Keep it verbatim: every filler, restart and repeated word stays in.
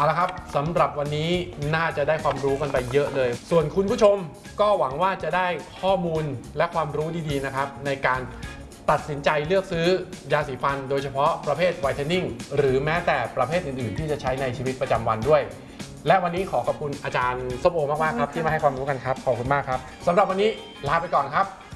เอาละครับสำหรับวันนี้น่าจะได้ความรู้กันไปเยอะเลยส่วนคุณผู้ชมก็หวังว่าจะได้ข้อมูลและความรู้ดีๆนะครับในการตัดสินใจเลือกซื้อยาสีฟันโดยเฉพาะประเภทไวท์เทนนิ่งหรือแม้แต่ประเภทอื่นๆที่จะใช้ในชีวิตประจำวันด้วยและวันนี้ขอขอบคุณอาจารย์ส้มโอมากๆครับที่มาให้ความรู้กันครับขอบคุณมากครับสำหรับวันนี้ลาไปก่อนครับ